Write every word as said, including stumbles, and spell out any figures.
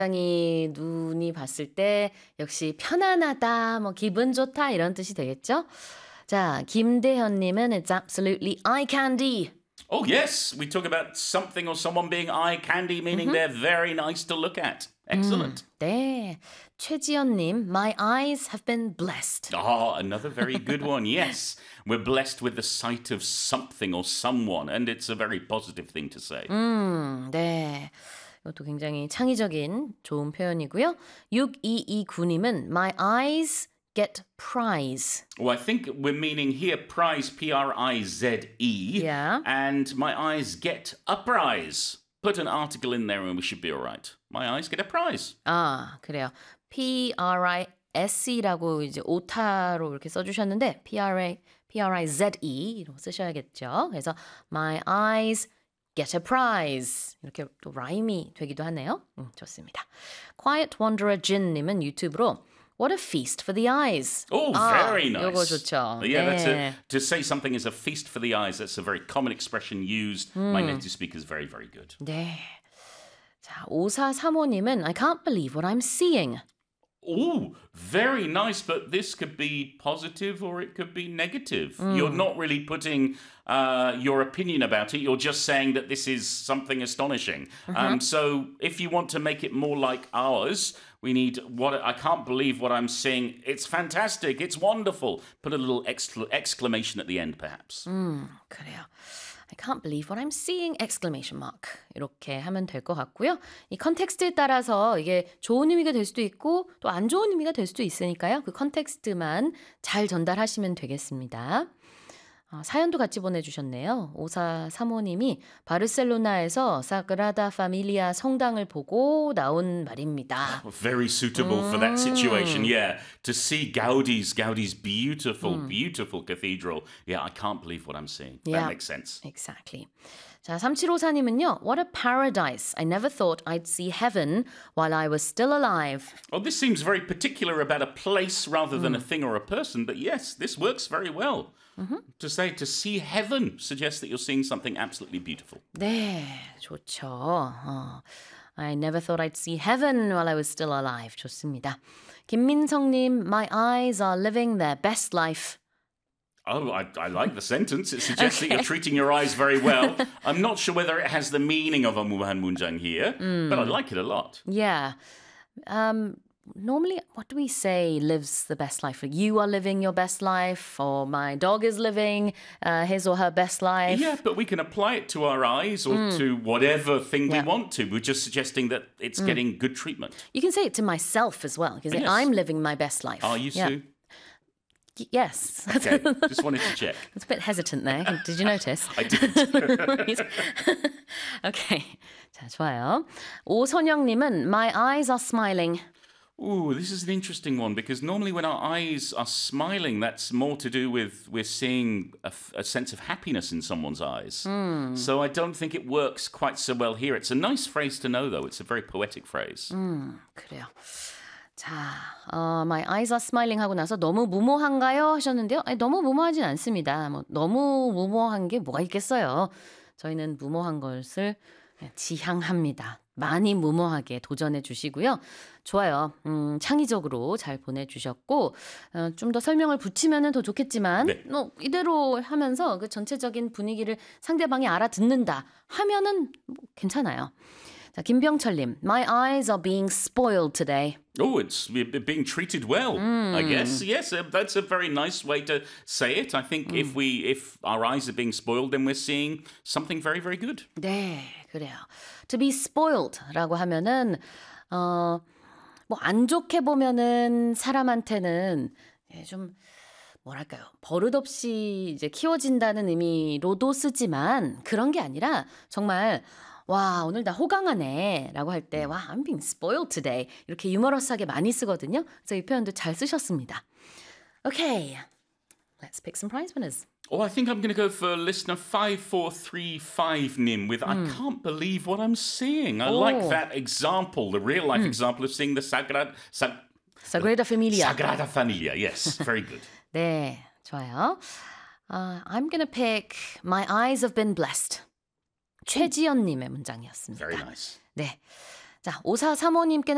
굉장히 눈이 봤을 때 역시 편안하다, 뭐 기분 좋다 이런 뜻이 되겠죠? 자, 김대현님은 It's absolutely eye candy. Oh, yes. We talk about something or someone being eye candy, meaning they're very nice to look at. Excellent. 음, 네. 최지연님, My eyes have been blessed. Ah, another very good one. Yes. We're blessed with the sight of something or someone, and it's a very positive thing to say. 음, 네. 이것도 굉장히 창의적인 좋은 표현이고요. 육이이구님은 My eyes get prize. Well, I think we're meaning here prize, P R I Z E. Yeah. And my eyes get a prize. Put an article in there and we should be all right. My eyes get a prize. 아, 그래요. P R I S E라고 이제 오타로 이렇게 써주셨는데 P R I, P R I Z E로 쓰셔야겠죠. 그래서 My eyes get a prize. 이렇게 또 라임이 되기도 하네요. 음, 좋습니다. Quiet Wanderer Jin님은 유튜브로 What a feast for the eyes. Oh, 아, very nice. 요거 좋죠. Yeah, that's 네. a, to say something is a feast for the eyes. That's a very common expression used. My native speaker is very, very good. 네. 자, 오사삼오님은 I can't believe what I'm seeing. Oh, very nice, but this could be positive or it could be negative. You're not really putting uh, your opinion about it. You're just saying that this is something astonishing. Um, so if you want to make it more like ours, we need what I can't believe what I'm seeing. It's fantastic. It's wonderful. Put a little excla- exclamation at the end, perhaps. 음, 그래요. I can't believe what I'm seeing! exclamation mark. 이렇게 하면 될 것 같고요. 이 컨텍스트에 따라서 이게 좋은 의미가 될 수도 있고 또 안 좋은 의미가 될 수도 있으니까요. 그 컨텍스트만 잘 전달하시면 되겠습니다. 어, 사연도 같이 보내주셨네요. 오사삼오님이 바르셀로나에서 사그라다 파밀리아 성당을 보고 나온 말입니다. Very suitable for that situation, yeah. To see Gaudi's, Gaudi's beautiful, beautiful cathedral. Yeah, I can't believe what I'm seeing. Yeah. That makes sense. Exactly. 자, 삼칠오사님은요. What a paradise. I never thought I'd see heaven while I was still alive. Oh, this seems very particular about a place rather than a thing or a person, but yes, this works very well. To say to see heaven suggests that you're seeing something absolutely beautiful. 네, 좋죠. 어, I never thought I'd see heaven while I was still alive. 좋습니다. 김민성님, My eyes are living their best life. Oh, I, I like the sentence. It suggests that you're treating your eyes very well. I'm not sure whether it has the meaning of a Muhan Munjang here, but I like it a lot. Yeah. Um, normally, what do we say lives the best life? You are living your best life, or my dog is living uh, his or her best life. Yeah, but we can apply it to our eyes or to whatever thing Yeah. we want to. We're just suggesting that it's getting good treatment. You can say it to myself as well. You can say, Yes. I'm living my best life. Are you, Yeah. Sue? Y- Yes. Okay, just wanted to check. It's a bit hesitant there. Did you notice? I didn't. okay. 자, 좋아요. 오선영님은 My eyes are smiling. Ooh, this is an interesting one because normally when our eyes are smiling, that's more to do with we're seeing a, f- a sense of happiness in someone's eyes. So I don't think it works quite so well here. It's a nice phrase to know, though. It's a very poetic phrase. 그래요. 자, 어, My eyes are smiling 하고 나서 너무 무모한가요? 하셨는데요. 아니, 너무 무모하진 않습니다. 뭐, 너무 무모한 게 뭐가 있겠어요. 저희는 무모한 것을 지향합니다. 많이 무모하게 도전해 주시고요. 좋아요. 음, 창의적으로 잘 보내주셨고 어, 좀 더 설명을 붙이면 더 좋겠지만 네. 뭐, 이대로 하면서 그 전체적인 분위기를 상대방이 알아듣는다 하면은 뭐, 괜찮아요. 자, 김병철님, My eyes are being spoiled today. Oh, it's be- be- being treated well, I guess. Yes, uh, that's a very nice way to say it. I think if we if our eyes are being spoiled, then we're seeing something very, very good. 네, 그래요. To be spoiled라고 하면은 어, 뭐 안 좋게 보면은 사람한테는 예, 좀 뭐랄까요? 버릇없이 이제 키워진다는 의미로도 쓰지만 그런 게 아니라 정말 와, 오늘 나 호강하네 라고 할 때 와, I'm being spoiled today 이렇게 유머러스하게 많이 쓰거든요. 그래서 이 표현도 잘 쓰셨습니다. Okay, let's pick some prize winners. Oh, I think I'm going to go for listener five four three five Nim with I can't believe what I'm seeing. I like Oh. that example, the real life example of seeing the Sagrada, Sag, Sagrada Familia. Sagrada Familia. Yes, very good. 네, 좋아요. Uh, I'm gonna pick My eyes have been blessed. 최지연님의 문장이었습니다. Very nice. 네, 자 오사삼오님께는